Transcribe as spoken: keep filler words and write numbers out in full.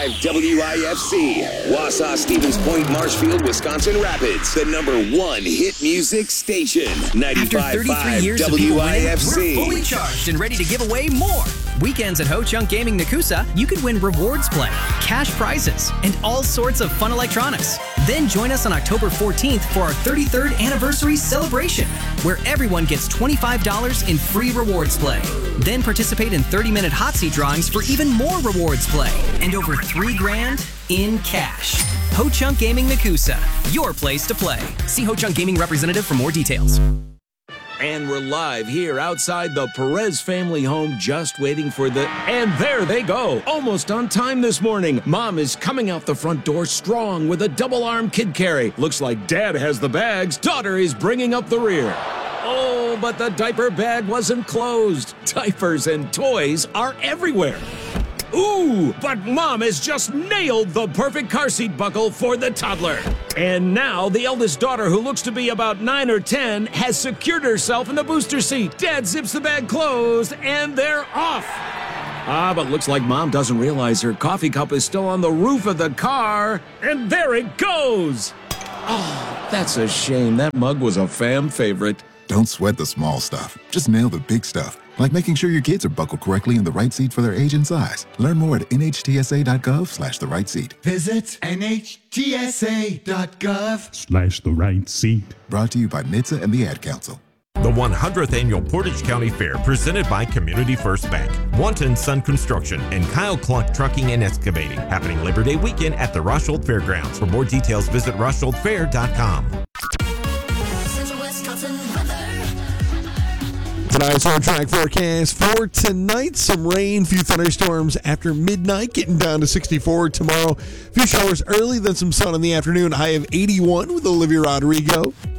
W I F C, Wausau, Stevens Point, Marshfield, Wisconsin Rapids, the number one hit music station. ninety-five point five W I F C. We're fully charged and ready to give away more. Weekends at Ho Chunk Gaming Nakusa, you could win rewards play, cash prizes, and all sorts of fun electronics. Then join us on October fourteenth for our thirty-third anniversary celebration, where everyone gets twenty-five dollars in free rewards play. Then participate in thirty-minute hot seat drawings for even more rewards play and over three grand in cash. Ho Chunk Gaming Nakusa, your place to play. See Ho Chunk Gaming representative for more details. And we're live here outside the Perez family home, just waiting for the... And there they go, almost on time this morning. Mom is coming out the front door strong with a double-arm kid carry. Looks like Dad has the bags. Daughter is bringing up the rear. Oh, but the diaper bag wasn't closed. Diapers and toys are everywhere. Ooh, but Mom has just nailed the perfect car seat buckle for the toddler. And now the eldest daughter, who looks to be about nine or ten, has secured herself in the booster seat. Dad zips the bag closed, and they're off. Ah, but looks like Mom doesn't realize her coffee cup is still on the roof of the car. And there it goes. Oh, that's a shame. That mug was a fam favorite. Don't sweat the small stuff. Just nail the big stuff, like making sure your kids are buckled correctly in the right seat for their age and size. Learn more at nhtsa.gov slash the right seat. Visit nhtsa.gov slash the right seat. Brought to you by N H T S A and the Ad Council. The one hundredth Annual Portage County Fair, presented by Community First Bank, Wanton Sun Construction, and Kyle Klunk Trucking and Excavating, happening Labor Day weekend at the Rosholt Fairgrounds. For more details, visit rosholt fair dot com. Tonight's on track forecast for tonight. Some rain, few thunderstorms after midnight, getting down to sixty-four tomorrow. Few showers early, then some sun in the afternoon. High of eighty-one with Olivia Rodrigo.